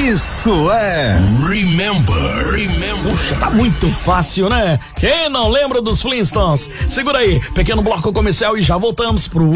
Isso é Remember. Puxa, tá muito fácil, né? Quem não lembra dos Flintstones? Segura aí, pequeno bloco comercial e já voltamos pro